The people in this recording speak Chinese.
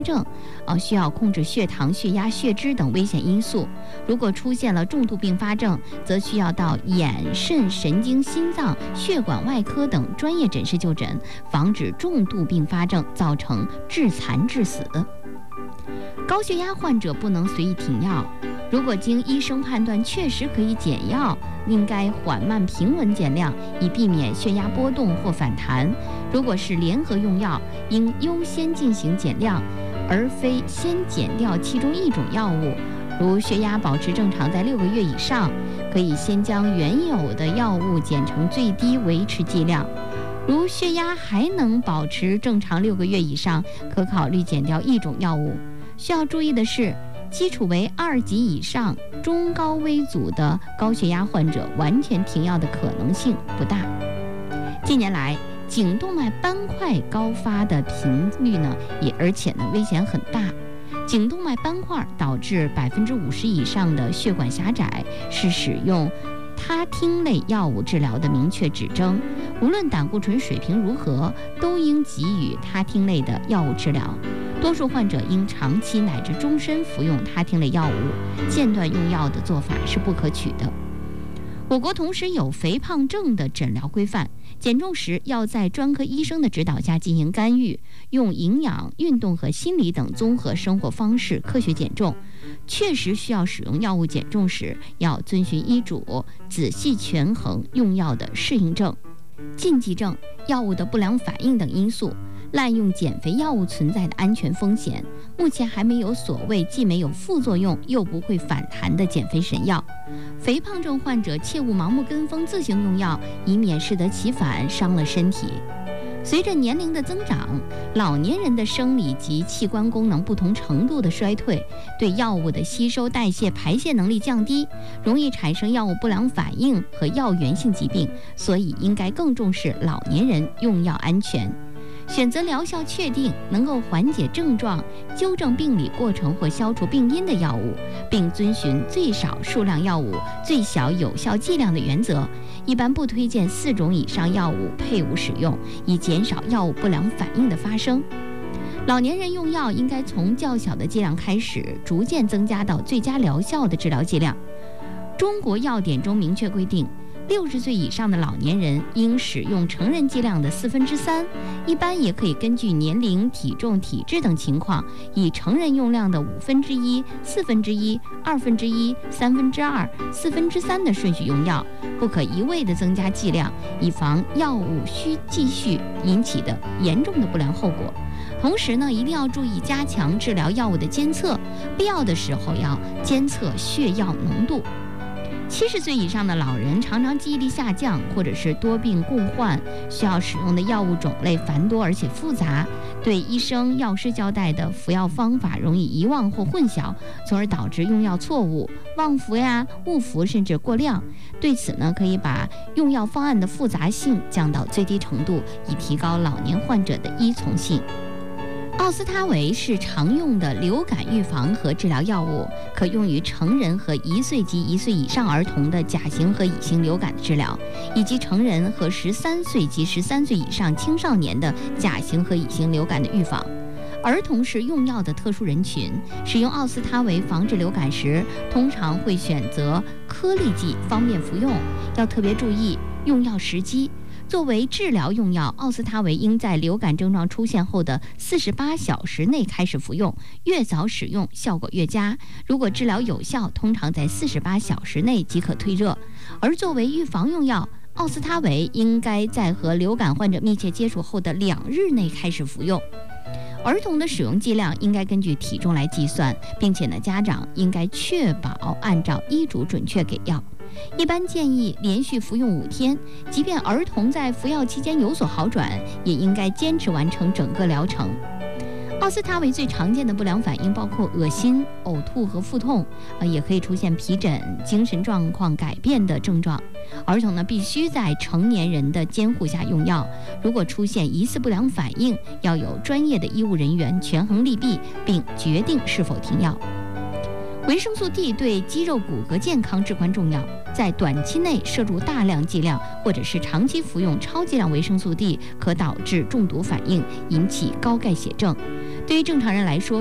症，需要控制血糖、血压、血脂等危险因素。如果出现了重度并发症，则需要到眼、肾、神经、心脏、血管外科等专业诊室就诊，防止重度并发症造成致残致死。高血压患者不能随意停药，如果经医生判断确实可以减药，应该缓慢平稳减量，以避免血压波动或反弹。如果是联合用药，应优先进行减量，而非先减掉其中一种药物。如血压保持正常在6个月以上，可以先将原有的药物减成最低维持剂量。如血压还能保持正常6个月以上，可考虑减掉一种药物。需要注意的是，基础为2级以上中高危组的高血压患者，完全停药的可能性不大。近年来，颈动脉斑块高发的频率而且危险很大。颈动脉斑块导致50%以上的血管狭窄，是使用他汀类药物治疗的明确指征。无论胆固醇水平如何，都应给予他汀类的药物治疗。多数患者应长期乃至终身服用他汀类药物，间断用药的做法是不可取的。我国同时有肥胖症的诊疗规范，减重时要在专科医生的指导下进行干预，用营养、运动和心理等综合生活方式科学减重。确实需要使用药物减重时，要遵循医嘱，仔细权衡用药的适应症、禁忌症、药物的不良反应等因素。滥用减肥药物存在的安全风险，目前还没有所谓既没有副作用又不会反弹的减肥神药。肥胖症患者切勿盲目跟风自行用药，以免适得其反，伤了身体。随着年龄的增长，老年人的生理及器官功能不同程度的衰退，对药物的吸收、代谢、排泄能力降低，容易产生药物不良反应和药源性疾病，所以应该更重视老年人用药安全。选择疗效确定、能够缓解症状、纠正病理过程或消除病因的药物，并遵循最少数量药物、最小有效剂量的原则。一般不推荐4种以上药物配伍使用，以减少药物不良反应的发生。老年人用药应该从较小的剂量开始，逐渐增加到最佳疗效的治疗剂量。中国药典中明确规定，60岁以上的老年人应使用成人剂量的3/4，一般也可以根据年龄、体重、体质等情况，以成人用量的1/5、1/4、1/2、2/3、4/3的顺序用药，不可一味的增加剂量，以防药物需继续引起的严重的不良后果。同时一定要注意加强治疗药物的监测，必要的时候要监测血药浓度。70岁以上的老人常常记忆力下降，或者是多病共患，需要使用的药物种类繁多而且复杂，对医生、药师交代的服药方法容易遗忘或混淆，从而导致用药错误、忘服误服甚至过量。对此可以把用药方案的复杂性降到最低程度，以提高老年患者的依从性。奥司他韦是常用的流感预防和治疗药物，可用于成人和1岁及1岁以上儿童的甲型和乙型流感的治疗，以及成人和13岁及13岁以上青少年的甲型和乙型流感的预防。儿童是用药的特殊人群，使用奥司他韦防治流感时，通常会选择颗粒剂，方便服用，要特别注意用药时机。作为治疗用药，奥司他韦应在流感症状出现后的48小时内开始服用，越早使用效果越佳。如果治疗有效，通常在48小时内即可退热。而作为预防用药，奥司他韦应该在和流感患者密切接触后的2日内开始服用。儿童的使用剂量应该根据体重来计算，并且家长应该确保按照医嘱准确给药。一般建议连续服用5天，即便儿童在服药期间有所好转，也应该坚持完成整个疗程。奥司他韦最常见的不良反应包括恶心、呕吐和腹痛，也可以出现皮疹、精神状况改变的症状。儿童必须在成年人的监护下用药，如果出现疑似不良反应，要有专业的医务人员权衡利弊，并决定是否停药。 维生素 D 对肌肉骨骼健康至关重要，在短期内摄入大量剂量，或者是长期服用超剂量维生素 D，可导致中毒反应，引起高钙血症。对于正常人来说，